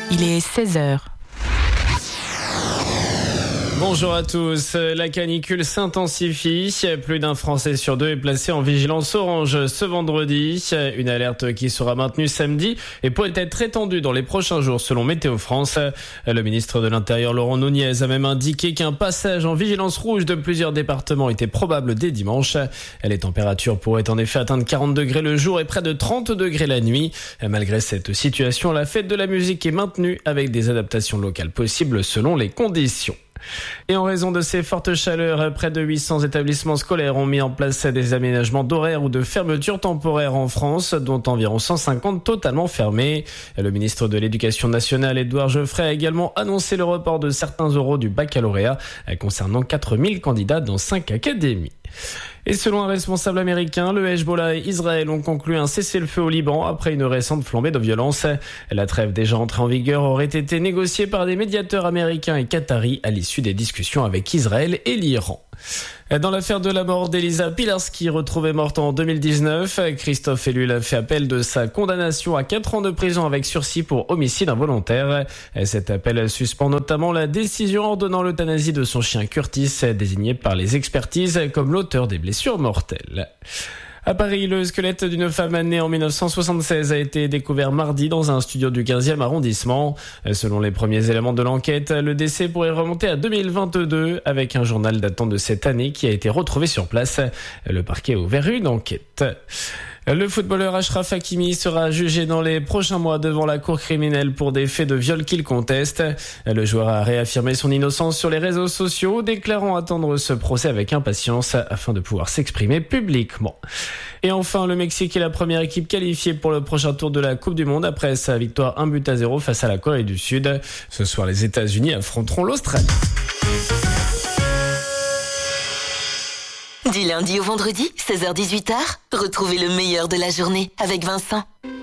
Il est 16h. Bonjour à tous. La canicule s'intensifie. Plus d'un Français sur deux est placé en vigilance orange ce vendredi. Une alerte qui sera maintenue samedi et pourrait être étendue dans les prochains jours selon Météo France. Le ministre de l'Intérieur Laurent Nunez a même indiqué qu'un passage en vigilance rouge de plusieurs départements était probable dès dimanche. Les températures pourraient en effet atteindre 40 degrés le jour et près de 30 degrés la nuit. Malgré cette situation, la fête de la musique est maintenue avec des adaptations locales possibles selon les conditions. Et en raison de ces fortes chaleurs, près de 800 établissements scolaires ont mis en place des aménagements d'horaires ou de fermetures temporaires en France, dont environ 150 totalement fermés. Le ministre de l'Éducation nationale, Édouard Geoffrey, a également annoncé le report de certains oraux du baccalauréat concernant 4000 candidats dans 5 académies. Et selon un responsable américain, le Hezbollah et Israël ont conclu un cessez-le-feu au Liban après une récente flambée de violence. La trêve déjà entrée en vigueur aurait été négociée par des médiateurs américains et qataris à l'issue des discussions avec Israël et l'Iran. Dans l'affaire de la mort d'Elisa Pilarski, retrouvée morte en 2019, Christophe Ellul a fait appel de sa condamnation à 4 ans de prison avec sursis pour homicide involontaire. Cet appel suspend notamment la décision ordonnant l'euthanasie de son chien Curtis, désigné par les expertises comme l'auteur des blessures mortelles. À Paris, le squelette d'une femme née en 1976 a été découvert mardi dans un studio du 15e arrondissement. Selon les premiers éléments de l'enquête, le décès pourrait remonter à 2022 avec un journal datant de cette année qui a été retrouvé sur place. Le parquet a ouvert une enquête. Le footballeur Achraf Hakimi sera jugé dans les prochains mois devant la cour criminelle pour des faits de viol qu'il conteste. Le joueur a réaffirmé son innocence sur les réseaux sociaux, déclarant attendre ce procès avec impatience afin de pouvoir s'exprimer publiquement. Et enfin, le Mexique est la première équipe qualifiée pour le prochain tour de la Coupe du Monde après sa victoire 1-0 face à la Corée du Sud. Ce soir, les États-Unis affronteront l'Australie. Du lundi au vendredi, 16h-18h, retrouvez le meilleur de la journée avec Vincent.